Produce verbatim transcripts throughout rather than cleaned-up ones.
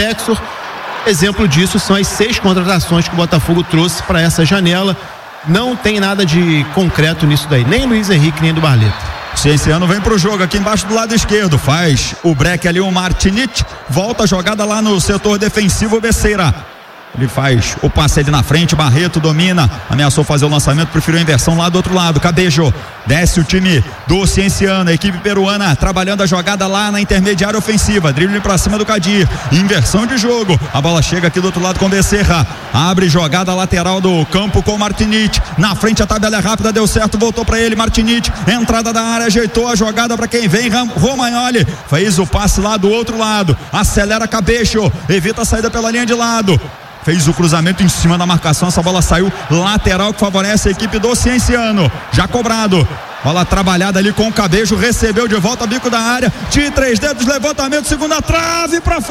Texor. Exemplo disso são as seis contratações que o Botafogo trouxe para essa janela. Não tem nada de concreto nisso daí, nem Luiz Henrique, nem do Barleta. Cienciano vem pro jogo aqui embaixo do lado esquerdo, faz o break ali, o Martinich, volta a jogada lá no setor defensivo, o Becerra. Ele faz o passe ali na frente, Barreto domina, ameaçou fazer o lançamento, preferiu a inversão lá do outro lado, Cabejo, desce o time do Cienciano, a equipe peruana trabalhando a jogada lá na intermediária ofensiva, drible pra cima do Kadir, inversão de jogo, a bola chega aqui do outro lado com Becerra, abre jogada lateral do campo com Martinich, na frente a tabela é rápida, deu certo, voltou pra ele, Martinich, entrada da área, ajeitou a jogada pra quem vem, Romagnoli, fez o passe lá do outro lado, acelera Cabejo, evita a saída pela linha de lado, fez o cruzamento em cima da marcação, essa bola saiu lateral que favorece a equipe do Cienciano, já cobrado, bola trabalhada ali com o Cabejo, recebeu de volta, bico da área, de três dedos, levantamento, segunda trave pra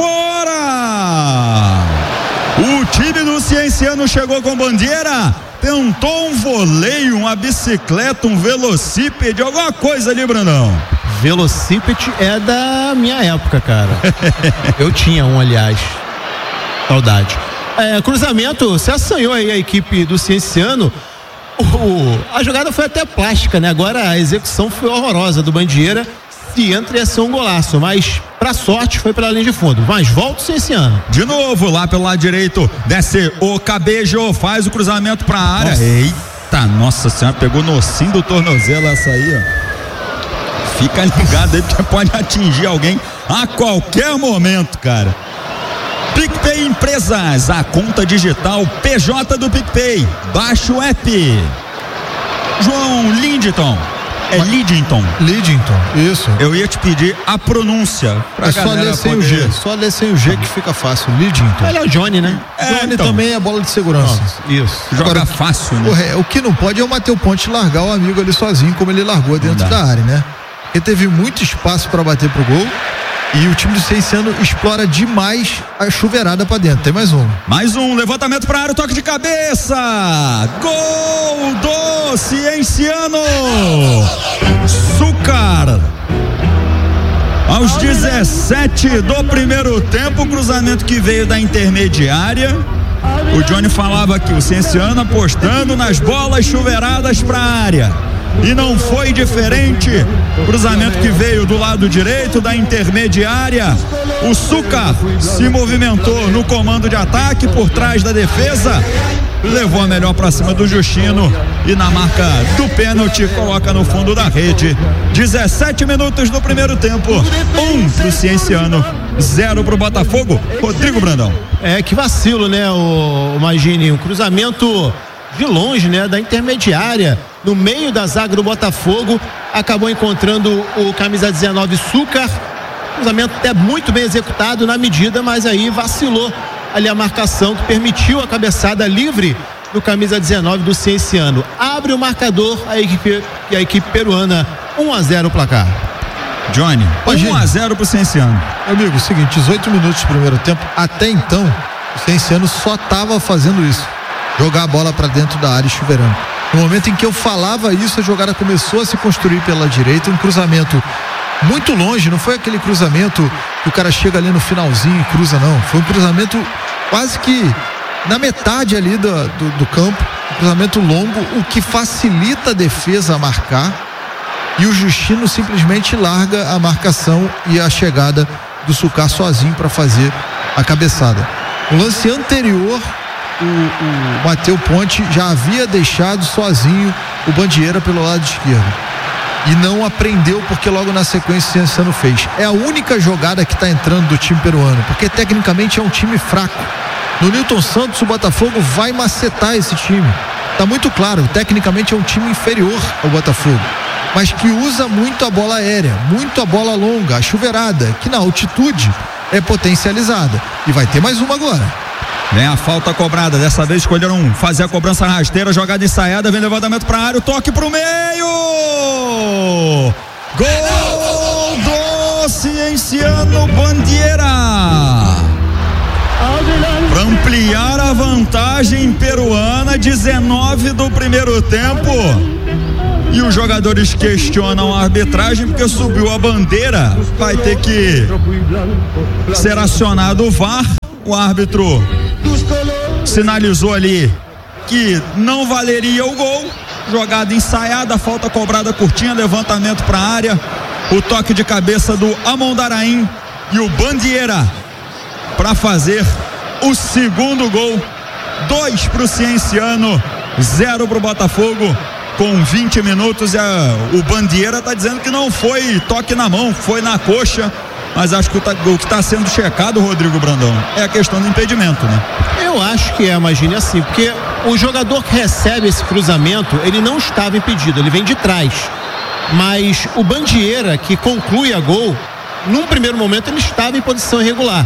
fora. O time do Cienciano chegou com bandeira, tentou um voleio, uma bicicleta, um velocípede, alguma coisa ali, Brandão. Velocípede é da minha época, cara. Eu tinha um, aliás. Saudade. É, cruzamento, se assanhou aí a equipe do Cienciano. O, a jogada foi até plástica, né? Agora a execução foi horrorosa do Bandieira. Se entra ia ser um golaço, mas pra sorte foi pela linha de fundo. Mas volta o Cienciano. De novo, lá pelo lado direito, desce o Cabejo, faz o cruzamento pra área. Nossa. Eita, nossa senhora, pegou no ossinho do tornozelo essa aí, ó. Fica ligado aí, porque pode atingir alguém a qualquer momento, cara. PicPay Empresas, a conta digital P J do PicPay, baixa o app. João Lindton, é Lidington. Lidington, isso. Eu ia te pedir a pronúncia. É só ler sem poder... o G, só ler sem o G que fica fácil, Lidington. Ele é o Johnny, né? É, Johnny então. Também é bola de segurança. Nossa, isso. Joga Agora, fácil, né? O, o que não pode é o Matheus Ponte largar o amigo ali sozinho, como ele largou dentro da área, né? Ele teve muito espaço para bater pro gol. E o time do Cienciano explora demais a chuveirada pra dentro. Tem mais um. Mais um, levantamento pra área, toque de cabeça. Gol do Cienciano. Sucar. Aos dezessete do primeiro tempo, cruzamento que veio da intermediária. O Johnny falava que o Cienciano apostando nas bolas chuveiradas pra área. E não foi diferente. Cruzamento que veio do lado direito da intermediária. O Sucar se movimentou no comando de ataque por trás da defesa, levou a melhor pra cima do Justino e na marca do pênalti coloca no fundo da rede. dezessete minutos do primeiro tempo, um pro Cienciano, zero pro Botafogo. Rodrigo Brandão. É, que vacilo, né, o, imagine, um cruzamento de longe, né, da intermediária, no meio da zaga do Botafogo, acabou encontrando o camisa dezenove Sucar, cruzamento até muito bem executado na medida, mas aí vacilou ali a marcação que permitiu a cabeçada livre do camisa dezenove do Cienciano. Abre o marcador a equipe, a equipe peruana, um a zero o placar. Johnny, um a zero pro Cienciano. Amigo, seguinte, dezoito minutos do primeiro tempo, até então o Cienciano só tava fazendo isso, jogar a bola para dentro da área e chuveirando. No momento em que eu falava isso, a jogada começou a se construir pela direita, um cruzamento muito longe, não foi aquele cruzamento que o cara chega ali no finalzinho e cruza, não. Foi um cruzamento quase que na metade ali do, do, do campo, um cruzamento longo, o que facilita a defesa a marcar, e o Justino simplesmente larga a marcação e a chegada do Sucar sozinho para fazer a cabeçada. O lance anterior, o, o Matheus Ponte já havia deixado sozinho o Bandieira pelo lado esquerdo e não aprendeu, porque logo na sequência o Cienciano fez. É a única jogada que está entrando do time peruano, porque tecnicamente é um time fraco. No Nilton Santos o Botafogo vai macetar esse time, tá muito claro, tecnicamente é um time inferior ao Botafogo, mas que usa muito a bola aérea, muito a bola longa, a chuveirada, que na altitude é potencializada, e vai ter mais uma agora. Vem a falta cobrada, dessa vez escolheram fazer a cobrança rasteira, jogada ensaiada, vem levantamento para a área, o toque pro meio, gol do Cienciano Bandieira, para ampliar a vantagem peruana, dezenove do primeiro tempo. E os jogadores questionam a arbitragem porque subiu a bandeira, vai ter que ser acionado o V A R. O árbitro sinalizou ali que não valeria o gol. Jogada ensaiada, falta cobrada curtinha, levantamento para a área. O toque de cabeça do Amondaraim e o Bandeira para fazer o segundo gol. Dois para o Cienciano, zero para o Botafogo. Com vinte minutos, a, o Bandeira está dizendo que não foi toque na mão, foi na coxa. Mas acho que o, o que está sendo checado, Rodrigo Brandão, é a questão do impedimento, né? Eu acho que é, imagine assim, porque o jogador que recebe esse cruzamento, ele não estava impedido, ele vem de trás. Mas o Bandeira, que conclui a gol, num primeiro momento ele estava em posição irregular.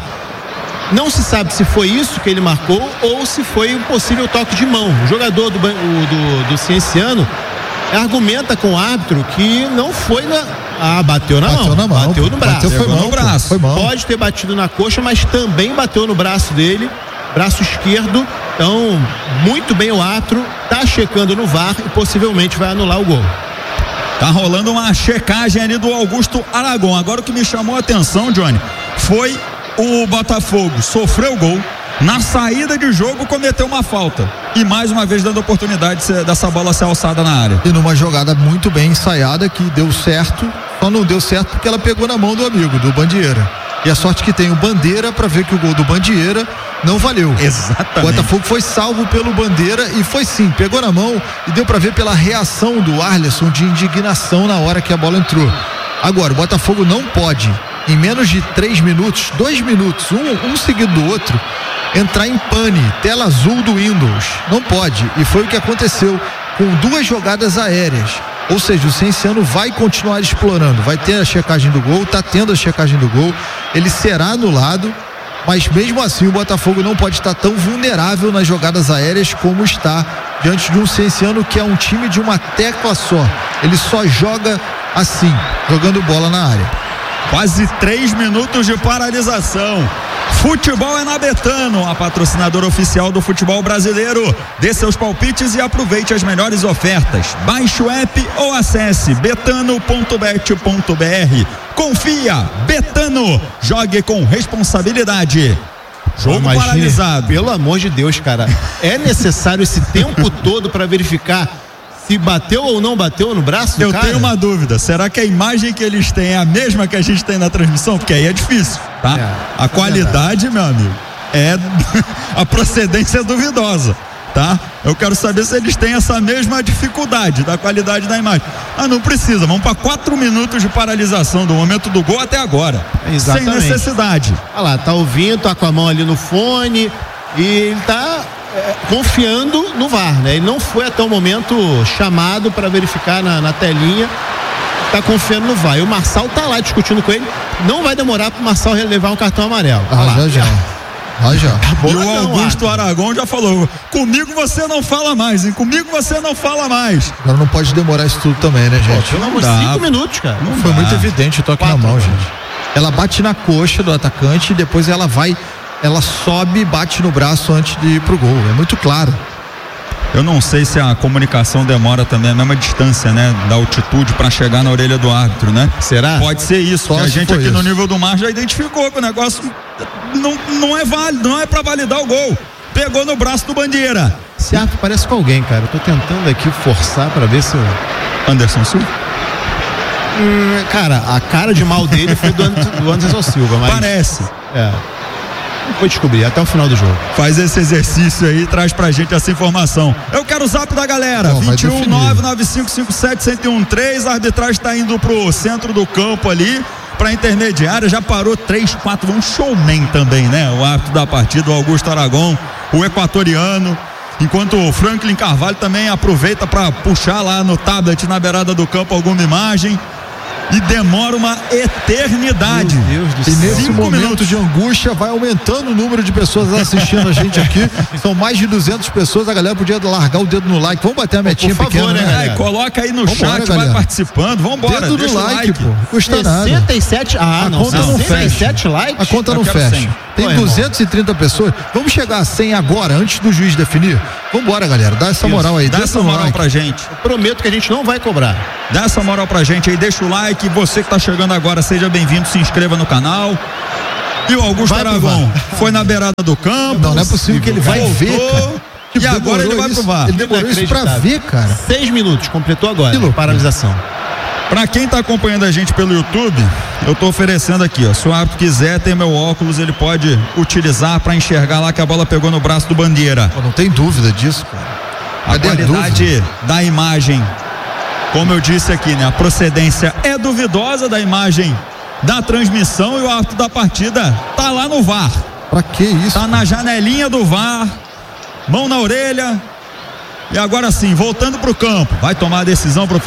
Não se sabe se foi isso que ele marcou ou se foi um possível toque de mão. O jogador do, do, do Cienciano argumenta com o árbitro que não foi na... Ah, bateu na bateu mão. Na mão. Bateu no braço. Bateu foi mão, no braço. Foi mão. Pode ter batido na coxa, mas também bateu no braço dele, braço esquerdo. Então, muito bem o árbitro, tá checando no V A R e possivelmente vai anular o gol. Tá rolando uma checagem ali do Augusto Aragon. Agora o que me chamou a atenção, Johnny, foi o Botafogo sofreu o gol. Na saída de jogo cometeu uma falta e mais uma vez dando oportunidade de ser, dessa bola ser alçada na área. E numa jogada muito bem ensaiada que deu certo, só não deu certo porque ela pegou na mão do amigo, do Bandeira. E a sorte que tem o Bandeira para ver que o gol do Bandeira não valeu. Exatamente. O Botafogo foi salvo pelo Bandeira e foi sim, pegou na mão e deu para ver pela reação do Arleson de indignação na hora que a bola entrou. Agora, o Botafogo não pode, em menos de três minutos, dois minutos, um, um seguido do outro, entrar em pane, tela azul do Windows. Não pode. E foi o que aconteceu com duas jogadas aéreas. Ou seja, o Cienciano vai continuar explorando, vai ter a checagem do gol, tá tendo a checagem do gol, ele será anulado, mas mesmo assim o Botafogo não pode estar tão vulnerável nas jogadas aéreas como está diante de um Cienciano que é um time de uma tecla só. Ele só joga assim, jogando bola na área. Quase três minutos de paralisação. Futebol é na Betano, a patrocinadora oficial do futebol brasileiro. Dê seus palpites e aproveite as melhores ofertas. Baixe o app ou acesse betano ponto bet ponto br. Confia, Betano. Jogue com responsabilidade. Jogo Imagine, paralisado. Pelo amor de Deus, cara. É necessário esse tempo todo para verificar se bateu ou não bateu no braço do Eu cara? tenho uma dúvida, será que a imagem que eles têm é a mesma que a gente tem na transmissão? Porque aí é difícil, tá? É, a qualidade, é meu amigo, é a procedência é duvidosa, tá? Eu quero saber se eles têm essa mesma dificuldade da qualidade da imagem. Ah, não precisa, vamos para quatro minutos de paralisação do momento do gol até agora. Exatamente. Sem necessidade. Olha lá, tá ouvindo, tá com a mão ali no fone e ele tá É, confiando no V A R, né? Ele não foi até o momento chamado para verificar na, na telinha, tá confiando no V A R. E o Marçal tá lá discutindo com ele, não vai demorar pro Marçal levar um cartão amarelo. Ah, já, já. Ah, já. Tá e o Augusto Aragon já falou, comigo você não fala mais, hein? Comigo você não fala mais. Agora não pode demorar isso tudo também, né, gente? Pô, pelo amor, cinco minutos, cara. Não foi dá. Muito evidente o toque Quatro, na mão, gente. Ela bate na coxa do atacante e depois ela vai ela sobe e bate no braço antes de ir pro gol, é muito claro. Eu não sei se a comunicação demora também a mesma distância, né, da altitude para chegar na orelha do árbitro, né? Será? Pode ser isso, Só que a gente aqui isso. no nível do mar já identificou que o negócio não, não é válido, não é para validar o gol. Pegou no braço do Bandeira. Esse árbitro parece com alguém, cara. Eu tô tentando aqui forçar para ver se o Anderson Silva. Hum, cara, a cara de mal dele foi do, do Anderson Silva, mas parece. É. Vou descobrir até o final do jogo. Faz esse exercício aí e traz pra gente essa informação. Eu quero o zap da galera. Bom, vinte e um, nove nove cinco cinco sete, zero um três. A arbitragem tá indo pro centro do campo ali, pra intermediária. Já parou três, quatro. Um showman também, né? O árbitro da partida, o Augusto Aragon, o equatoriano. Enquanto o Franklin Carvalho também aproveita para puxar lá no tablet, na beirada do campo, alguma imagem. E demora uma eternidade. Meu Deus do céu. E nesse Cinco momento minutos. de angústia vai aumentando o número de pessoas assistindo a gente aqui. São mais de duzentas pessoas. A galera podia largar o dedo no like. Vamos bater a metinha por favor, pequena, né? Ai, coloca aí no Vambora, chat, galera. vai participando. Vambora. Dedo no like, like, pô. Custa nada. sessenta e sete, ah, a não, conta não fecha. likes? A conta Eu não quero fecha. cem. Tem Pô, duzentas e trinta pessoas. Vamos chegar a cem agora, antes do juiz definir? Vambora, galera. Dá essa moral aí. Dá essa moral like. pra gente. Eu prometo que a gente não vai cobrar. Dá essa moral pra gente aí, deixa o like. Você que tá chegando agora, seja bem-vindo, se inscreva no canal. E o Augusto Aragão foi na beirada do campo. Não, não é possível que ele vai voltou, ver, cara. E agora ele vai isso, pro V A R. Ele demorou isso pra ver, cara. Seis minutos, completou agora. Paralisação. Pra quem tá acompanhando a gente pelo YouTube, eu tô oferecendo aqui, ó. Se o árbitro quiser, tem meu óculos, ele pode utilizar pra enxergar lá que a bola pegou no braço do Bandeira. Pô, não tem dúvida disso, cara. A Cadê qualidade da imagem, como eu disse aqui, né? A procedência é duvidosa da imagem da transmissão e o árbitro da partida tá lá no V A R. Pra que isso? Tá na janelinha do V A R, mão na orelha. E agora sim, voltando pro campo, vai tomar a decisão, professor.